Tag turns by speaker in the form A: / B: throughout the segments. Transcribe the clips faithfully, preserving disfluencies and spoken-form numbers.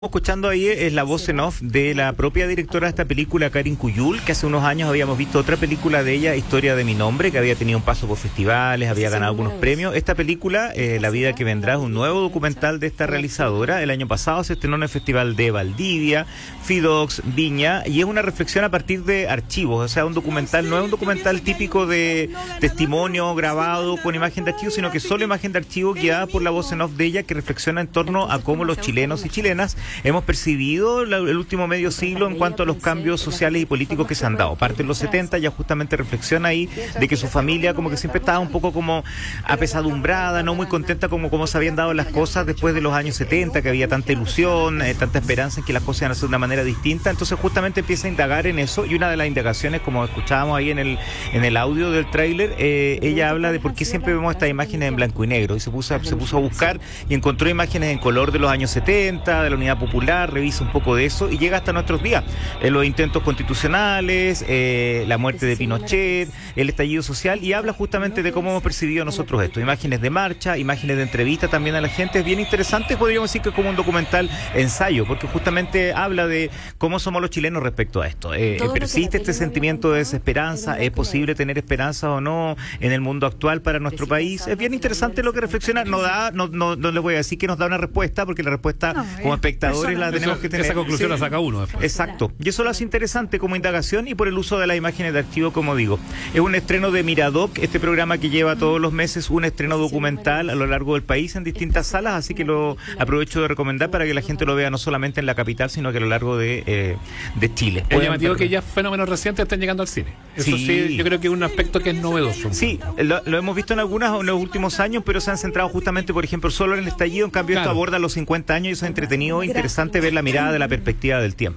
A: Escuchando ahí es la voz en off de la propia directora de esta película, Karin Cuyul, que hace unos años habíamos visto otra película de ella, Historia de mi nombre, que había tenido un paso por festivales, había ganado algunos premios. Esta película, eh, La vida que vendrá, es un nuevo documental de esta realizadora. El año pasado se estrenó en el Festival de Valdivia, Fidox, Viña, y es una reflexión a partir de archivos, o sea, un documental, no es un documental típico de testimonio grabado con imagen de archivo, sino que solo imagen de archivo guiada por la voz en off de ella, que reflexiona en torno a cómo los chilenos y chilenas hemos percibido la, el último medio siglo en cuanto a los cambios sociales y políticos que se han dado. Parte en los setenta, ya justamente reflexiona ahí de que su familia como que siempre estaba un poco como apesadumbrada, no muy contenta como, como se habían dado las cosas después de los años setenta, que había tanta ilusión, eh, tanta esperanza en que las cosas iban a ser de una manera distinta. Entonces justamente empieza a indagar en eso, y una de las indagaciones, como escuchábamos ahí en el en el audio del tráiler, eh, ella habla de por qué siempre vemos estas imágenes en blanco y negro, y se puso, a, se puso a buscar y encontró imágenes en color de los años setenta, de la Unidad Popular, revisa un poco de eso y llega hasta nuestros días. Eh, los intentos constitucionales, eh, la muerte de Pinochet, el estallido social, y habla justamente de cómo hemos percibido nosotros esto. Imágenes de marcha, imágenes de entrevista también a la gente. Es bien interesante, podríamos decir que es como un documental ensayo, porque justamente habla de cómo somos los chilenos respecto a esto. Eh, persiste este sentimiento de desesperanza, ¿es posible tener esperanza o no en el mundo actual para nuestro país? Es bien interesante lo que reflexiona. No da, no, no, no les voy a decir que nos da una respuesta, porque la respuesta no, como espectadores la tenemos que tener.
B: Esa conclusión
A: sí,
B: la saca uno después.
A: Exacto. Y eso lo hace interesante como indagación, y por el uso de las imágenes de archivo, como digo. Es un estreno de Miradoc, este programa que lleva todos los meses un estreno documental a lo largo del país en distintas salas, así que lo aprovecho de recomendar para que la gente lo vea no solamente en la capital, sino que a lo largo de, eh, de Chile.
B: Es llamativo que ya fenómenos recientes estén llegando al cine. Eso sí, sí, yo creo que es un aspecto que es novedoso.
A: Sí, lo, lo hemos visto en algunas en los últimos años, pero se han centrado justamente, por ejemplo, solo en el estallido. En cambio, claro, esto aborda los cincuenta años y eso es entretenido e interesante ver la mirada de la perspectiva del tiempo.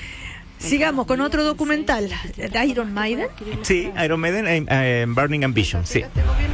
C: Sigamos con otro documental de Iron Maiden.
A: Sí, Iron Maiden, eh, eh, Burning Ambition, sí.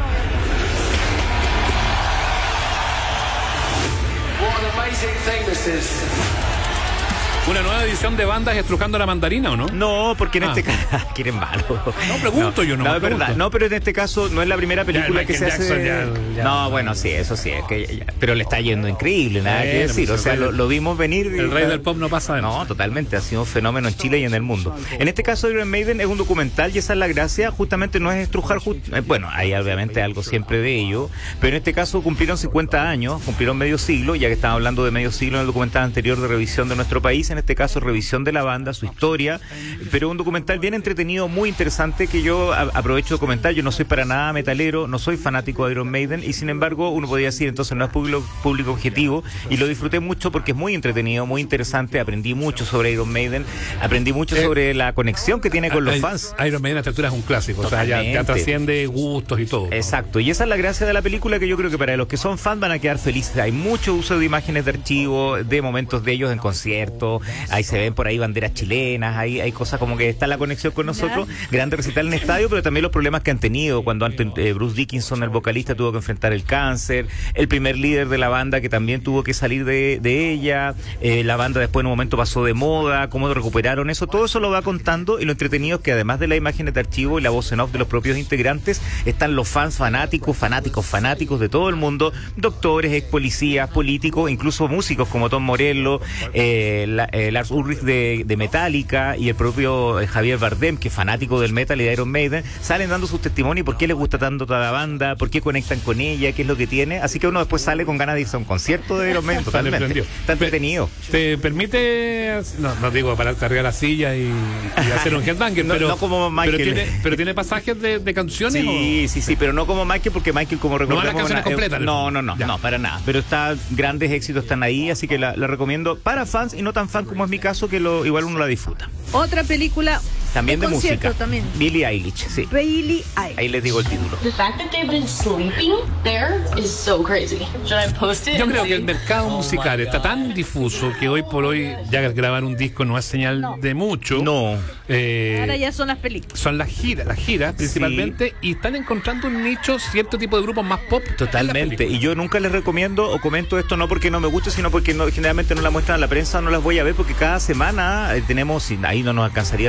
B: ¿Una nueva edición de Bandas Estrujando la Mandarina o no?
A: No, porque en
B: ah.
A: este caso... quieren malo.
B: No, pregunto no, yo, no
A: No,
B: me
A: es verdad.
B: pregunto.
A: No, pero en este caso no es la primera película
B: ya,
A: que se
B: Jackson
A: hace...
B: Ya, ya,
A: no, bueno, sí, eso sí. Es que ya, pero le está yendo increíble, nada
B: bueno,
A: que decir.
B: pues,
A: O sea, lo, lo vimos venir...
B: El rey del pop no pasa de
A: No, totalmente. Ha sido un fenómeno en Chile y en el mundo. En este caso, Iron Maiden es un documental, y esa es la gracia. Justamente no es estrujar... Just... Eh, bueno, hay obviamente algo siempre de ello, pero en este caso cumplieron cincuenta años, cumplieron medio siglo, ya que estamos hablando de medio siglo en el documental anterior de revisión de nuestro país. En este caso, revisión de la banda, su historia, pero un documental bien entretenido, muy interesante, que yo a, aprovecho de comentar. Yo no soy para nada metalero, no soy fanático de Iron Maiden, y sin embargo uno podría decir entonces no es público, público objetivo, y lo disfruté mucho porque es muy entretenido, muy interesante. Aprendí mucho sobre Iron Maiden, aprendí mucho eh, sobre la conexión que tiene con los fans.
B: Iron Maiden a esta altura es un clásico. Totalmente. O sea, ya, ya trasciende gustos y todo.
A: Exacto, y esa es la gracia de la película, que yo creo que para los que son fans van a quedar felices. Hay mucho uso de imágenes de archivo, de momentos de ellos en conciertos, ahí se ven por ahí banderas chilenas, Hay, hay cosas como que está la conexión con nosotros, grande recital en estadio, pero también los problemas que han tenido cuando antes, eh, Bruce Dickinson, el vocalista, tuvo que enfrentar el cáncer, el primer líder de la banda que también tuvo que salir de, de ella, eh, la banda después en un momento pasó de moda, cómo recuperaron eso, todo eso lo va contando. Y lo entretenido es que además de las imágenes de archivo y la voz en off de los propios integrantes, están los fans fanáticos, fanáticos, fanáticos de todo el mundo, doctores, ex policías, políticos, incluso músicos como Tom Morello, eh, la, eh, Lars Ulrich de, de Metallica, y el propio Javier Bardem, que es fanático del metal y de Iron Maiden, salen dando sus testimonios, por qué les gusta tanto toda la banda, por qué conectan con ella, qué es lo que tiene. Así que uno después sale con ganas de irse a un concierto de Iron Maiden. Totalmente. Está entretenido.
B: ¿Te permite, no, no digo para cargar la silla y, y hacer un headbanger,
A: no,
B: pero,
A: no como Michael.
B: Pero tiene, pero tiene pasajes de, de canciones?
A: Sí,
B: ¿o?
A: sí, sí, pero no como Michael, porque Michael, como recordamos...
B: No las canciones
A: una,
B: completas.
A: Eh, no, no, no, no, para nada. Pero está, grandes éxitos están ahí, así que la, la recomiendo para fans y no tan fans como es mi caso, que lo igual uno la disfruta.
C: Otra película
A: también de,
C: de
A: música
C: también.
A: Billie Eilish, sí.
C: Billie Eilish.
A: Ahí les digo el título.
D: The fact that they've been sleeping there is so crazy. Should I post it?
B: Yo creo que el mercado musical está tan difuso que hoy por hoy ya grabar un disco no es señal
C: no.
B: de mucho.
A: No.
B: Eh,
C: Ahora ya son las películas.
B: Son las giras, las giras principalmente, sí. Y están encontrando un nicho, cierto tipo de grupos más pop.
A: Totalmente. Y yo nunca les recomiendo o comento esto no porque no me guste, sino porque no, generalmente no la muestran a la prensa, no las voy a ver porque cada semana eh, tenemos, ahí no nos alcanzaría el tiempo, cada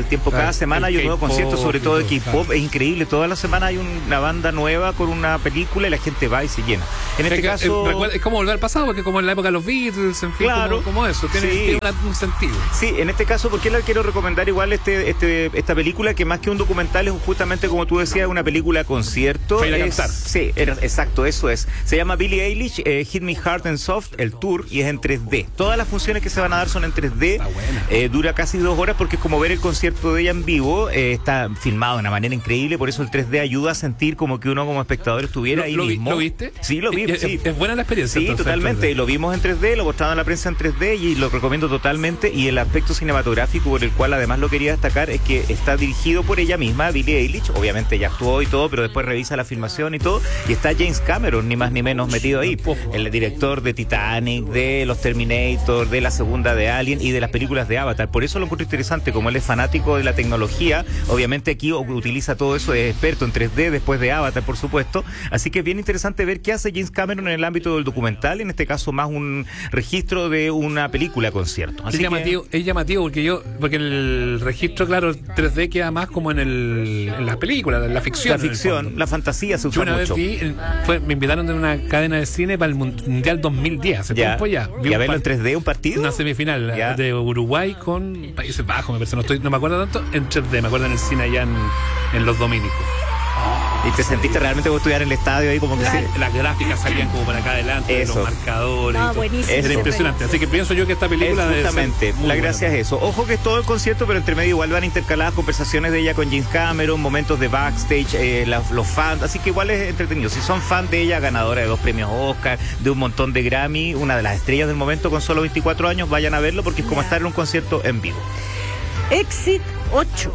A: cada semana hay un nuevo concierto, sobre todo de K-pop. Es increíble, toda la semana hay una banda nueva con una película y la gente va y se llena. En este
B: es que,
A: caso...
B: Es, recuerda, es como volver al pasado, porque como en la época de los Beatles, en fin,
A: claro,
B: como, como eso, tiene,
A: sí.
B: tiene una, un sentido.
A: Sí, en este caso, ¿por qué le quiero recomendar igual este, este, esta película? Que más que un documental es justamente, como tú decías, una película concierto.
B: Para ir a
A: es,
B: cantar.
A: Sí, era, exacto, eso es. Se llama Billie Eilish, eh, Hit Me Hard and Soft, el tour, y es en tres D. Todas las funciones que se van a dar son en tres D.
B: Está buena.
A: Eh, dura casi dos horas porque es como ver el concierto de ella en vivo. Eh, está filmado de una manera increíble, por eso el tres D ayuda a sentir como que uno como espectador estuviera
B: ¿Lo,
A: ahí
B: lo,
A: mismo.
B: ¿Lo viste?
A: Sí, lo vi.
B: Es,
A: sí.
B: es buena la experiencia.
A: Sí,
B: entonces,
A: totalmente. Lo vimos en tres D, lo mostraron en la prensa en tres D y lo recomiendo totalmente. Y el aspecto cinematográfico por el cual además lo quería destacar es que está dirigido por ella misma, Billie Eilish. Obviamente ella actuó y todo, pero después revisa la filmación y todo. Y está James Cameron, ni más ni menos, metido ahí. El director de Titanic, de los Terminator, de la segunda de Alien y de las películas de Avatar. Por eso lo encuentro interesante, como él es fanático de la tecnología. Obviamente aquí utiliza todo eso, es experto en tres D después de Avatar, por supuesto. Así que es bien interesante ver qué hace James Cameron en el ámbito del documental, en este caso más un registro de una película concierto. Así
B: es llamativo,
A: que...
B: es llamativo porque yo, porque el registro, claro, tres D queda más como en el en las películas, en la ficción.
A: La ficción, la fantasía se usa
B: yo una
A: mucho.
B: Vez vi, fue, me invitaron de una cadena de cine para el Mundial dos mil diez, hace
A: ya.
B: tiempo ya. Vi
A: ¿Y a verlo
B: par-
A: en tres D un partido?
B: Una semifinal
A: ya.
B: de Uruguay con Países Bajos, me parece, no, estoy, no me acuerdo tanto, en tres D, me acuerdo en el cine allá en, en Los Dominicos.
A: ¿Y te sentiste realmente como estudiar en el estadio ahí como que
B: Las,
A: sí?
B: las gráficas salían como para acá adelante,
A: Eso.
B: los marcadores.
C: No,
B: y todo.
C: buenísimo.
B: Era impresionante. Así que pienso yo que esta película
A: Es
B: debe ser
A: justamente,
B: muy
A: la
B: buena.
A: gracia es eso. Ojo que es todo el concierto, pero entre medio igual van intercaladas conversaciones de ella con James Cameron, momentos de backstage, eh, la, los fans, así que igual es entretenido. Si son fan de ella, ganadora de dos premios Oscar, de un montón de Grammy, una de las estrellas del momento con solo veinticuatro años, vayan a verlo porque es como
C: Ya.
A: estar en un concierto en vivo.
C: Exit ocho.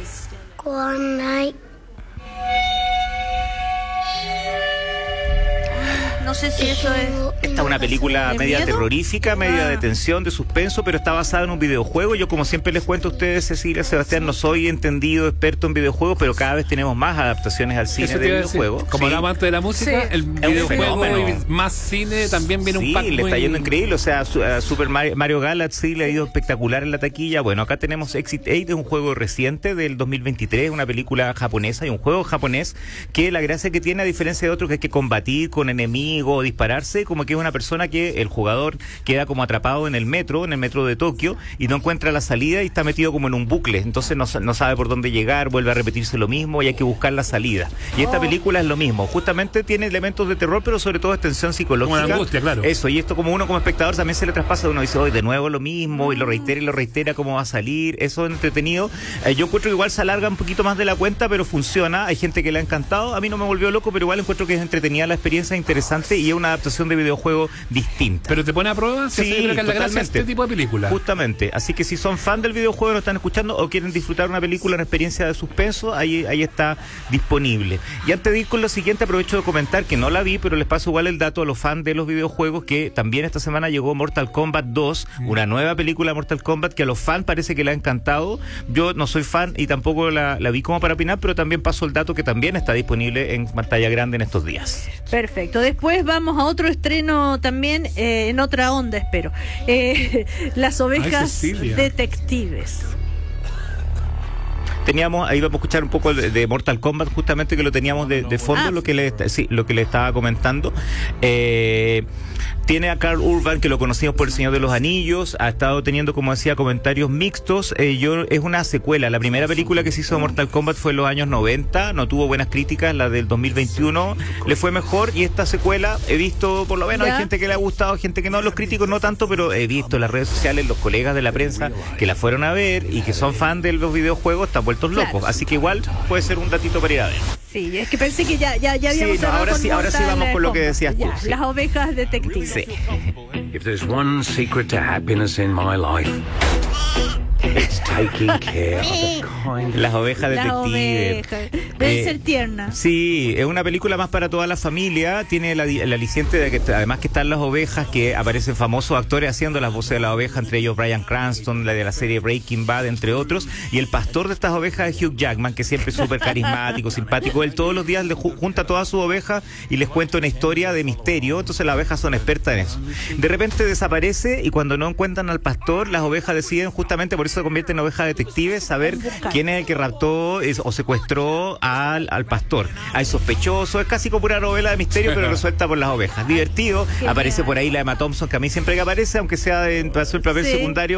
C: No sé si eso es...
A: Esta es una película
C: ¿De
A: media
C: miedo?
A: terrorífica, media
C: Ah.
A: de tensión, de suspenso, pero está basada en un videojuego. Yo, como siempre les cuento a ustedes, Cecilia, Sebastián, no soy entendido, experto en videojuegos, pero cada vez tenemos más adaptaciones al cine
B: Eso te
A: de
B: iba a decir.
A: videojuegos.
B: Como
A: Sí.
B: hablaba antes de la música,
C: Sí.
B: el
A: un
B: videojuego
A: fenómeno.
B: y más cine también viene
A: Sí,
B: un pack
A: le está
B: muy-
A: yendo increíble, o sea, su- a Super Mario, Mario Galaxy le ha ido espectacular en la taquilla. Bueno, acá tenemos Exit ocho, es un juego reciente del dos mil veintitrés, una película japonesa y un juego japonés que la gracia que tiene, a diferencia de otros que hay que combatir con enemigos o dispararse, como que es una persona que el jugador queda como atrapado en el metro, en el metro de Tokio, y no encuentra la salida y está metido como en un bucle, entonces no, sa- no sabe por dónde llegar, vuelve a repetirse lo mismo y hay que buscar la salida. Y esta
C: Oh.
A: película es lo mismo, justamente tiene elementos de terror, pero sobre todo es tensión psicológica.
B: Como la angustia, claro.
A: Eso, y esto como uno como espectador también se le traspasa, uno dice, hoy de nuevo lo mismo, y lo reitera y lo reitera, cómo va a salir, eso es entretenido. Eh, yo encuentro que igual se alarga un poquito más de la cuenta, pero funciona, hay gente que le ha encantado, a mí no me volvió loco, pero igual encuentro que es entretenida la experiencia, interesante, y es una adaptación de videojuego distinta.
B: Pero te pone a prueba,
A: Sí,
B: sí, creo que es la gracia de
A: totalmente.
B: este tipo de película.
A: Justamente, así que si son fan del videojuego, lo están escuchando o quieren disfrutar una película, una experiencia de suspenso, ahí, ahí está disponible. Y antes de ir con lo siguiente, aprovecho de comentar que no la vi, pero les paso igual el dato a los fans de los videojuegos, que también esta semana llegó Mortal Kombat dos, una nueva película de Mortal Kombat que a los fans parece que le ha encantado. Yo no soy fan y tampoco la, la vi como para opinar, pero también paso el dato que también está disponible en pantalla grande en estos días.
C: Perfecto. Después vamos a otro estreno también, eh, en otra onda, espero. Eh, Las ovejas
B: Cecilia.
C: detectives.
A: Teníamos, ahí vamos a escuchar un poco de, de Mortal Kombat, justamente, que lo teníamos de, de fondo,
C: Ah.
A: lo que le sí, lo que le estaba comentando. Eh, tiene a Carl Urban, que lo conocimos por El Señor de los Anillos, ha estado teniendo, como decía, comentarios mixtos. Eh, yo Es una secuela. La primera película que se hizo de Mortal Kombat fue en los años noventa, no tuvo buenas críticas. La del dos mil veintiuno le fue mejor, y esta secuela he visto, por lo menos,
C: ¿Ya?
A: hay gente que le ha gustado, gente que no, los críticos no tanto, pero he visto en las redes sociales los colegas de la prensa que la fueron a ver y que son fan de los videojuegos, están vueltos locos.
C: Claro.
A: Así que igual puede ser un datito para ir a ver.
C: Sí, es que pensé que ya, ya, ya
A: Sí,
C: habíamos
A: no,
C: cerrado
A: ahora
C: con
A: sí, ahora sí
C: Mortal
A: vamos con lo que
C: Kombat.
A: decías tú,
C: Ya,
A: sí.
C: Las ovejas detectives.
A: Sí.
E: If there's one secret to happiness in my life, it's taking care of the kind
A: Las ovejas
C: Las
A: detectives.
C: ovejas. Debe
A: Eh,
C: ser tierna.
A: Sí, es una película más para toda la familia. Tiene el, el aliciente de que además que están las ovejas, que aparecen famosos actores haciendo las voces de la oveja, entre ellos Bryan Cranston, la de la serie Breaking Bad, entre otros. Y el pastor de estas ovejas es Hugh Jackman, que siempre es súper carismático, simpático. Él todos los días le ju- junta a todas sus ovejas y les cuenta una historia de misterio. Entonces las ovejas son expertas en eso. De repente desaparece y cuando no encuentran al pastor, las ovejas deciden, justamente por eso se convierten en ovejas detectives, saber quién es el que raptó es, o secuestró al, al pastor. Hay sospechosos, es casi como una novela de misterio, pero resuelta por las ovejas. Divertido.
C: Genial.
A: Aparece por ahí la Emma Thompson, que a mí siempre que aparece, aunque sea en el papel
C: Sí.
A: secundario,